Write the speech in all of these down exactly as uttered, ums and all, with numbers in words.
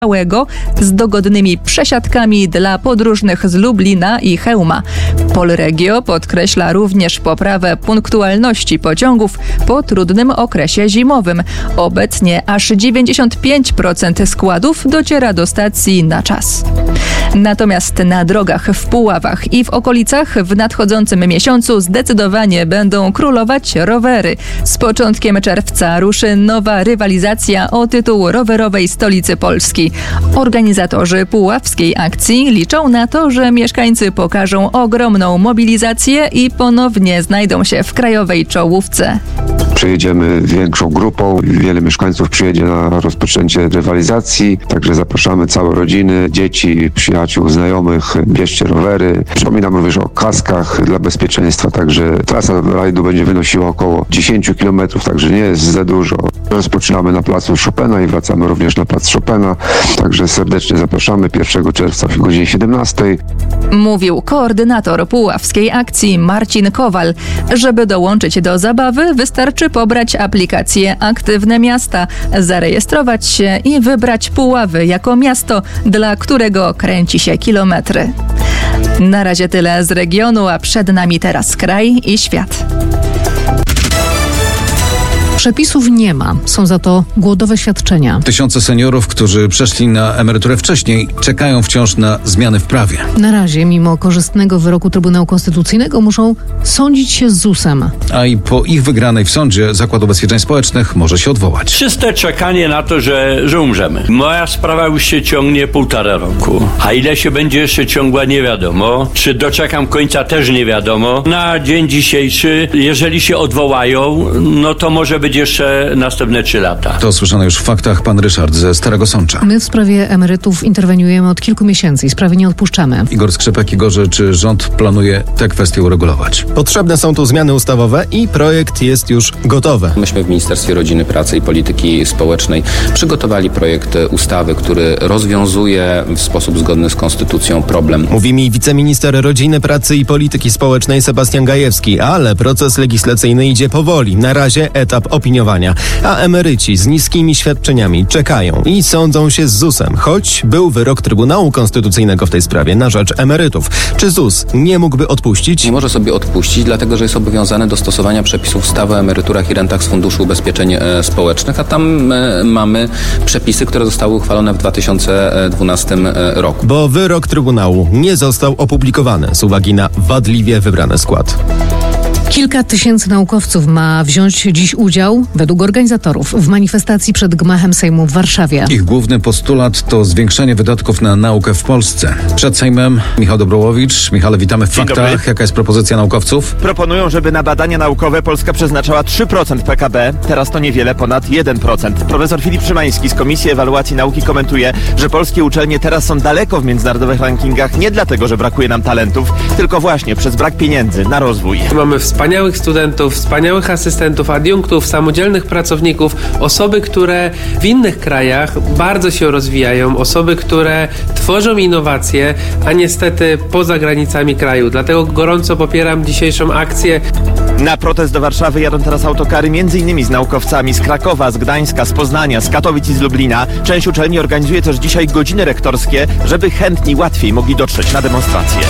z dogodnymi przesiadkami dla podróżnych z Lublina i Chełma. Polregio podkreśla również poprawę punktualności pociągów po trudnym okresie zimowym. Obecnie aż dziewięćdziesiąt pięć procent składów dociera do stacji na czas. Natomiast na drogach w Puławach i w okolicach w nadchodzącym miesiącu zdecydowanie będą królować rowery. Z początkiem czerwca ruszy nowa rywalizacja o tytuł rowerowej stolicy Polski. Organizatorzy puławskiej akcji liczą na to, że mieszkańcy pokażą ogromną mobilizację i ponownie znajdą się w krajowej czołówce. Przyjedziemy większą grupą, wiele mieszkańców przyjedzie na rozpoczęcie rywalizacji, także zapraszamy całe rodziny, dzieci, przyjaciół, znajomych, bierzcie rowery. Przypominam również o kaskach dla bezpieczeństwa, także trasa rajdu będzie wynosiła około dziesięć kilometrów, także nie jest za dużo. Rozpoczynamy na placu Chopina i wracamy również na plac Chopina, także serdecznie zapraszamy pierwszego czerwca o godzinie siedemnastej. Mówił koordynator puławskiej akcji Marcin Kowal. Żeby dołączyć do zabawy, wystarczy pobrać aplikację Aktywne Miasta, zarejestrować się i wybrać Puławy jako miasto, dla którego kręci się kilometry. Na razie tyle z regionu, a przed nami teraz kraj i świat. Przepisów nie ma, są za to głodowe świadczenia. Tysiące seniorów, którzy przeszli na emeryturę wcześniej, czekają wciąż na zmiany w prawie. Na razie, mimo korzystnego wyroku Trybunału Konstytucyjnego, muszą sądzić się z zusem. A i po ich wygranej w sądzie Zakład Ubezpieczeń Społecznych może się odwołać. Czyste czekanie na to, że, że umrzemy. Moja sprawa już się ciągnie półtora roku. A ile się będzie jeszcze ciągła, nie wiadomo. Czy doczekam końca, też nie wiadomo. Na dzień dzisiejszy, jeżeli się odwołają, no to może być jeszcze następne trzy lata. To słyszano już w faktach pan Ryszard ze Starego Sącza. My w sprawie emerytów interweniujemy od kilku miesięcy i sprawy nie odpuszczamy. Igor Skrzypek. Igorze, czy rząd planuje tę kwestię uregulować? Potrzebne są tu zmiany ustawowe i projekt jest już gotowy. Myśmy w Ministerstwie Rodziny, Pracy i Polityki Społecznej przygotowali projekt ustawy, który rozwiązuje w sposób zgodny z konstytucją problem. Mówi mi wiceminister Rodziny, Pracy i Polityki Społecznej Sebastian Gajewski, ale proces legislacyjny idzie powoli. Na razie etap opiniowania, a emeryci z niskimi świadczeniami czekają i sądzą się z zusem, choć był wyrok Trybunału Konstytucyjnego w tej sprawie na rzecz emerytów. Czy ZUS nie mógłby odpuścić? Nie może sobie odpuścić, dlatego że jest obowiązany do stosowania przepisów ustawy o emeryturach i rentach z Funduszu Ubezpieczeń Społecznych, a tam e, mamy przepisy, które zostały uchwalone w dwa tysiące dwunastym roku. Bo wyrok Trybunału nie został opublikowany z uwagi na wadliwie wybrany skład. Kilka tysięcy naukowców ma wziąć dziś udział, według organizatorów, w manifestacji przed gmachem Sejmu w Warszawie. Ich główny postulat to zwiększenie wydatków na naukę w Polsce. Przed Sejmem Michał Dobrołowicz. Michale, witamy w Dzień faktach. dobry. Jaka jest propozycja naukowców? Proponują, żeby na badania naukowe Polska przeznaczała trzy procent P K B. Teraz to niewiele ponad jeden procent. Profesor Filip Szymański z Komisji Ewaluacji Nauki komentuje, że polskie uczelnie teraz są daleko w międzynarodowych rankingach nie dlatego, że brakuje nam talentów, tylko właśnie przez brak pieniędzy na rozwój. Mamy wspaniałych studentów, wspaniałych asystentów, adiunktów, samodzielnych pracowników, osoby, które w innych krajach bardzo się rozwijają, osoby, które tworzą innowacje, a niestety poza granicami kraju. Dlatego gorąco popieram dzisiejszą akcję. Na protest do Warszawy jadą teraz autokary między innymi z naukowcami z Krakowa, z Gdańska, z Poznania, z Katowic i z Lublina. Część uczelni organizuje też dzisiaj godziny rektorskie, żeby chętni łatwiej mogli dotrzeć na demonstracje.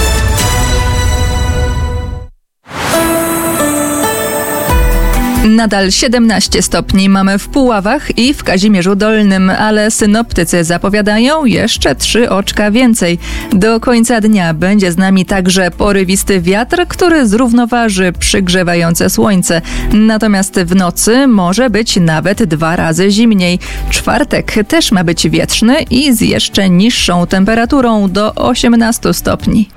Nadal siedemnaście stopni mamy w Puławach i w Kazimierzu Dolnym, ale synoptycy zapowiadają jeszcze trzy oczka więcej. Do końca dnia będzie z nami także porywisty wiatr, który zrównoważy przygrzewające słońce. Natomiast w nocy może być nawet dwa razy zimniej. Czwartek też ma być wietrzny i z jeszcze niższą temperaturą do osiemnastu stopni.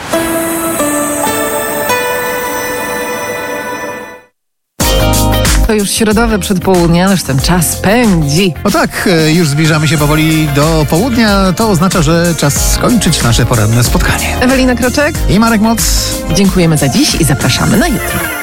To już środowe przedpołudnie, ależ ten czas pędzi. O tak, już zbliżamy się powoli do południa. To oznacza, że czas skończyć nasze poranne spotkanie. Ewelina Kroczek i Marek Moc. Dziękujemy za dziś i zapraszamy na jutro.